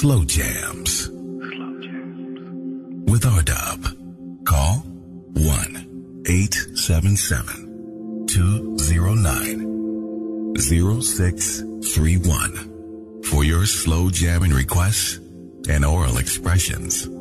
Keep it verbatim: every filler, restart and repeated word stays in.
Slow Jams. Slow Jams. With R Dub. Call one eight seven seven, two zero nine, zero six three one for your slow jamming requests and oral expressions.